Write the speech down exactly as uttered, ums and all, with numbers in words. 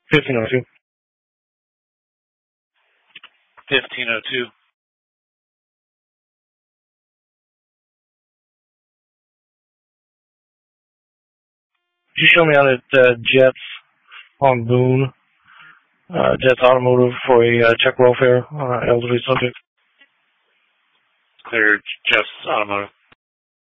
fifteen oh two. fifteen oh two. Could you show me out at uh, Jets on Boone, uh, Jets Automotive for a uh, check welfare uh, elderly subject? Clear, Jets Automotive.